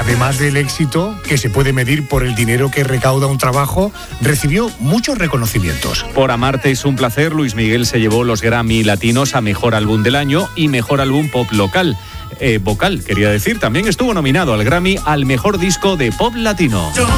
además del éxito, que se puede medir por el dinero que recauda un trabajo, recibió muchos reconocimientos. Por Amarte es un placer, Luis Miguel se llevó los Grammy Latinos a Mejor Álbum del Año y Mejor Álbum Pop Local. Vocal, quería decir, también estuvo nominado al Grammy al Mejor Disco de Pop Latino.